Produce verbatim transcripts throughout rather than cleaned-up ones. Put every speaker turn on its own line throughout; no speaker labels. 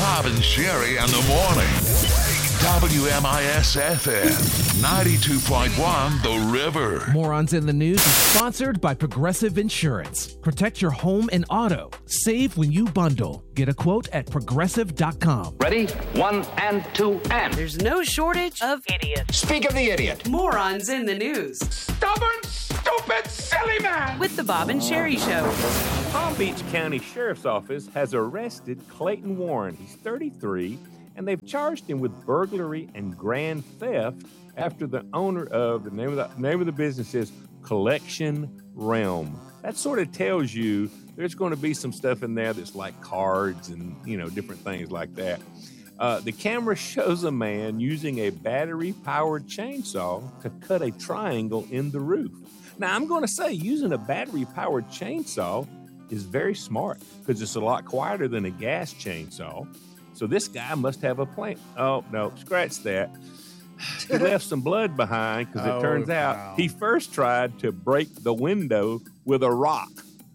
Bob and Sherry in the morning. W M I S F M, ninety-two point one The River.
Morons in the News is sponsored by Progressive Insurance. Protect your home and auto. Save when you bundle. Get a quote at progressive dot com.
Ready? One and two and.
There's no shortage of idiots.
Speak of the idiot.
Morons in the News.
Stubborn, stupid, silly man.
With the Bob and Sherry Show.
Palm Beach County Sheriff's Office has arrested Clayton Warren. He's thirty-three, and they've charged him with burglary and grand theft after the owner of the name of the name of the business is Collection Realm. That sort of tells you there's going to be some stuff in there that's like cards and, you know, different things like that. Uh, the camera shows a man using a battery-powered chainsaw to cut a triangle in the roof. Now, I'm going to say using a battery-powered chainsaw is very smart because it's a lot quieter than a gas chainsaw. So this guy must have a plan. Oh, no, scratch that. He left some blood behind because it
Oh,
turns out
wow.
he first tried to break the window with a rock.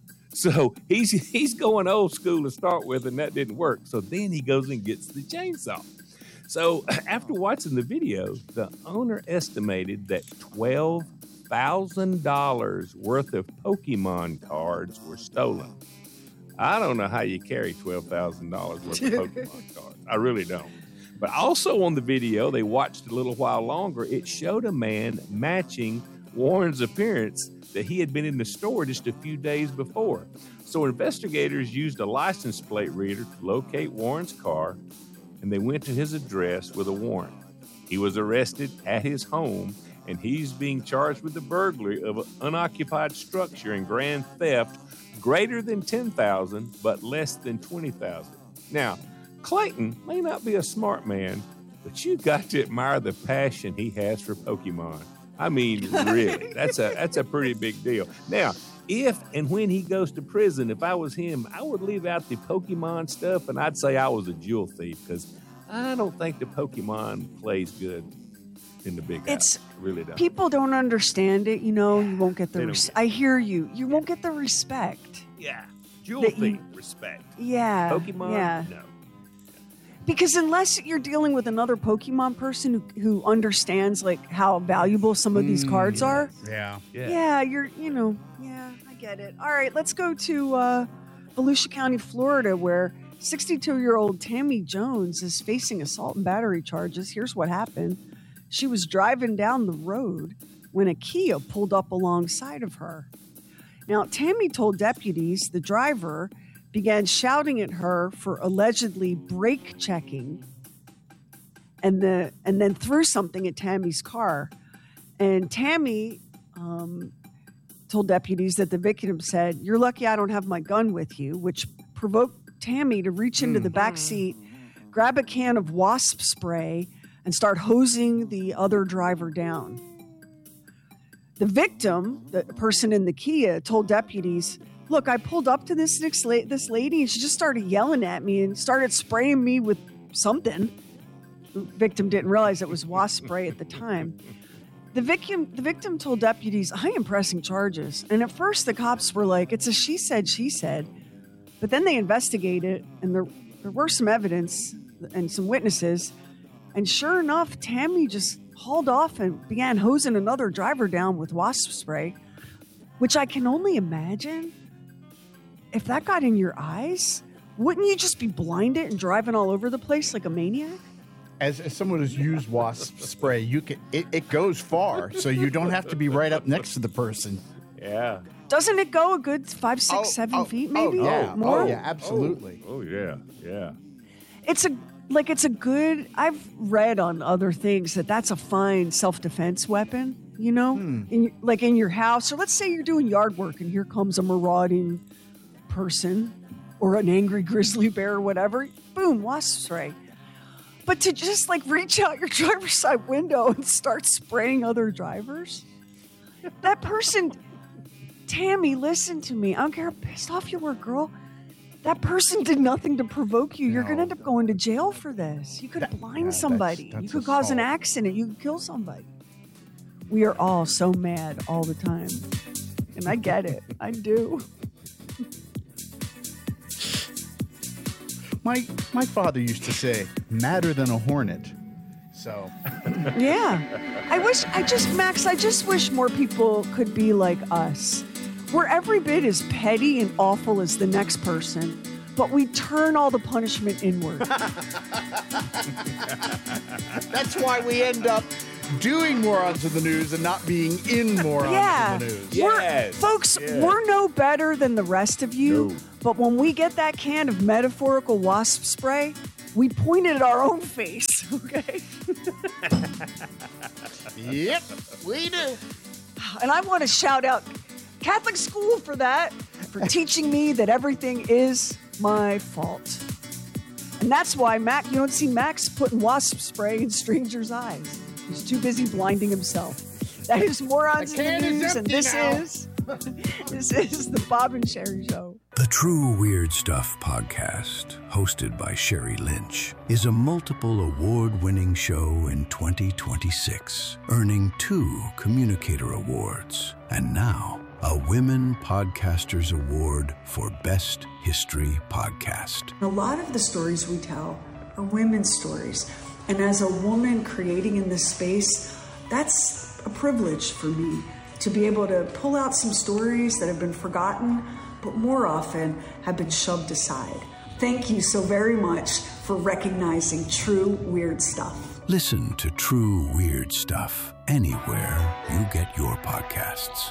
So he's he's going old school to start with, and that didn't work. So then he goes and gets the chainsaw. So after watching the video, the owner estimated that twelve thousand dollars worth of Pokemon cards were stolen. I don't know how you carry twelve thousand dollars worth of Pokemon cards. I really don't. But also on the video, they watched a little while longer, it showed a man matching Warren's appearance that he had been in the store just a few days before. So investigators used a license plate reader to locate Warren's car, and they went to his address with a warrant. He was arrested at his home, and he's being charged with the burglary of an unoccupied structure and grand theft greater than ten thousand dollars, but less than twenty thousand dollars. Now, Clayton may not be a smart man, but you got to admire the passion he has for Pokemon. I mean, really, that's a that's a pretty big deal. Now, if and when he goes to prison, if I was him, I would leave out the Pokemon stuff, and I'd say I was a jewel thief because I don't think the Pokemon plays good in the big
It's
house. I really don't.
People don't understand it. You know, you won't get
They
the.
don't
Res-
get
I hear you. You won't get the respect.
Yeah, jewel
That
thief
you-
respect.
Yeah.
Pokemon,
Yeah.
no.
Because unless you're dealing with another Pokemon person who, who understands like how valuable some of these cards are,
Yeah.
Yeah.
yeah, you're, you know, yeah, I get it. All right, let's go to uh, Volusia County, Florida, where sixty-two-year-old Tammy Jones is facing assault and battery charges. Here's what happened. She was driving down the road when a Kia pulled up alongside of her. Now, Tammy told deputies the driver began shouting at her for allegedly brake checking and the and then threw something at Tammy's car. And Tammy um, told deputies that the victim said, "You're lucky I don't have my gun with you," which provoked Tammy to reach into the back seat, grab a can of wasp spray, and start hosing the other driver down. The victim, the person in the Kia, told deputies, "Look, I pulled up to this next la- this lady, and she just started yelling at me and started spraying me with something." The victim didn't realize it was wasp spray at the time. The victim, the victim told deputies, "I am pressing charges." And at first, the cops were like, "It's a she said, she said." But then they investigated, and there, there were some evidence and some witnesses. And sure enough, Tammy just hauled off and began hosing another driver down with wasp spray, which I can only imagine. If that got in your eyes, wouldn't you just be blinded and driving all over the place like a maniac?
As, as someone who's used wasp spray, you can it, it goes far, so you don't have to be right up next to the person.
Yeah.
Doesn't it go a good five, six,
Oh,
seven
oh,
feet,
oh,
maybe?
yeah.
More?
Oh, yeah, absolutely.
Oh, yeah. Yeah.
It's a like it's a good. I've read on other things that that's a fine self-defense weapon. You know,
Hmm.
in your- like in your house, or let's say you're doing yard work and here comes a marauding person or an angry grizzly bear or whatever. Boom, wasp spray. But to just like reach out your driver's side window and start spraying other drivers, that person, Tammy, listen to me. I don't care how pissed off you were, girl. That person did nothing to provoke you. You're
No.
going to end up going to jail for this. You could
That-
blind
yeah, that's-
somebody.
that's
you could cause an
assault.
accident. You could kill somebody. We are all so mad all the time. And I get it. I do.
My my father used to say, madder than a hornet. So,
Yeah. I wish, I just, Max, I just wish more people could be like us. We're every bit as petty and awful as the next person, but we turn all the punishment inward.
that's why we end up doing morons in the news and not being in morons
Yeah.
in the news.
We're,
Yes.
folks,
Yeah.
we're no better than the rest of you,
No.
but when we get that can of metaphorical wasp spray, we point it at our own face, okay?
Yep, we do.
And I want to shout out Catholic school for that, for teaching me that everything is my fault. And that's why Mac, you don't see Max putting wasp spray in strangers' eyes. He's too busy blinding himself. That is Morons
The
in
can
the
is
News, and
empty
this
now.
is this is the Bob and Sherry Show.
The True Weird Stuff podcast, hosted by Sherry Lynch, is a multiple award-winning show in twenty twenty-six, earning two Communicator Awards, and now a Women Podcasters Award for Best History Podcast.
A lot of the stories we tell are women's stories. And as a woman creating in this space, that's a privilege for me to be able to pull out some stories that have been forgotten, but more often have been shoved aside. Thank you so very much for recognizing true weird stuff.
Listen to True Weird Stuff anywhere you get your podcasts.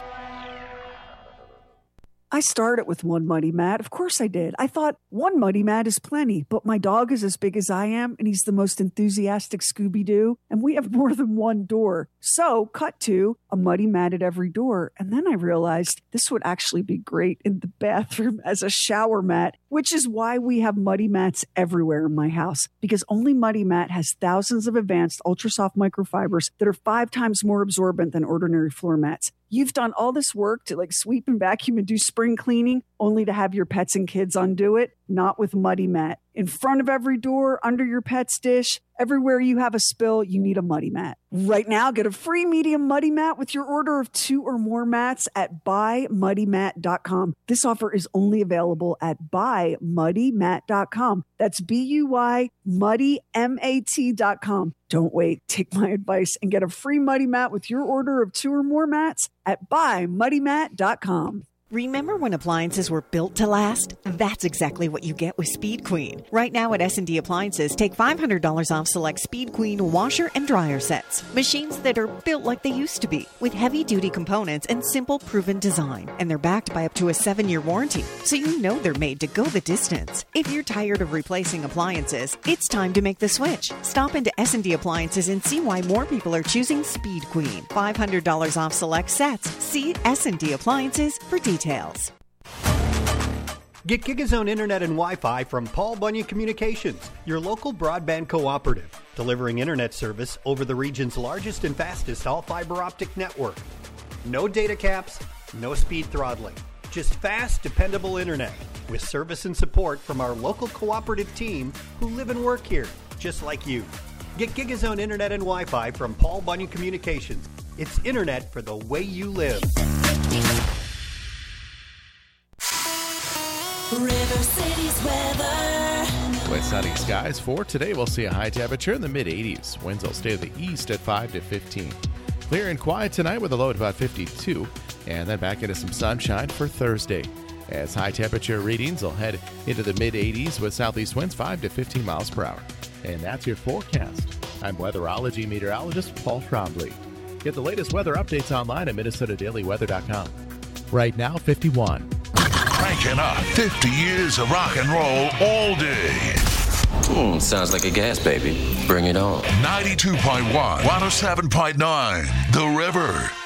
I started with one muddy mat. Of course I did. I thought one muddy mat is plenty, but my dog is as big as I am, and he's the most enthusiastic Scooby-Doo, and we have more than one door. So, cut to a muddy mat at every door. And then I realized this would actually be great in the bathroom as a shower mat, which is why we have muddy mats everywhere in my house, because only Muddy Mat has thousands of advanced ultra-soft microfibers that are five times more absorbent than ordinary floor mats. You've done all this work to like sweep and vacuum and do spring cleaning only to have your pets and kids undo it? Not with Muddy Mat. In front of every door, under your pet's dish, everywhere you have a spill, you need a Muddy Mat. Right now, get a free medium Muddy Mat with your order of two or more mats at buy muddy mat dot com. This offer is only available at buy muddy mat dot com. That's B U Y muddy M A T dot com. Don't wait. Take my advice and get a free Muddy Mat with your order of two or more mats at buy muddy mat dot com.
Remember when appliances were built to last? That's exactly what you get with Speed Queen. Right now at S and D Appliances, take five hundred dollars off select Speed Queen washer and dryer sets. Machines that are built like they used to be, with heavy-duty components and simple, proven design. And they're backed by up to a seven-year warranty, so you know they're made to go the distance. If you're tired of replacing appliances, it's time to make the switch. Stop into S and D Appliances and see why more people are choosing Speed Queen. five hundred dollars off select sets. See S and D Appliances for details. Details.
Get GigaZone Internet and Wi-Fi from Paul Bunyan Communications, your local broadband cooperative, delivering internet service over the region's largest and fastest all-fiber optic network. No data caps, no speed throttling, just fast, dependable internet with service and support from our local cooperative team who live and work here, just like you. Get GigaZone Internet and Wi-Fi from Paul Bunyan Communications. It's internet for the way you live.
River City's weather.
With sunny skies for today, we'll see a high temperature in the mid eighties. Winds will stay to the east at five to fifteen. Clear and quiet tonight with a low at about fifty-two. And then back into some sunshine for Thursday, as high temperature readings will head into the mid eighties with southeast winds five to fifteen miles per hour. And that's your forecast. I'm weatherology meteorologist Paul Trombley. Get the latest weather updates online at minnesota daily weather dot com. Right now, fifty-one.
Cranking up fifty years of rock and roll all day.
Hmm, sounds like a gas baby. Bring it on.
ninety-two point one, one oh seven point nine, The River.